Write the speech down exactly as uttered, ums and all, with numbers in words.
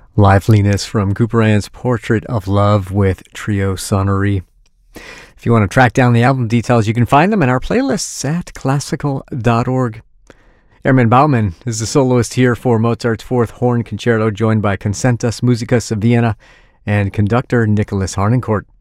Liveliness from Couperin's Portrait of Love with Trio Sonnerie. If you want to track down the album details, you can find them in our playlists at classical dot org. Hermann Baumann is the soloist here for Mozart's Fourth Horn Concerto, joined by Concertus Musicus of Vienna and conductor Nicholas Harnoncourt.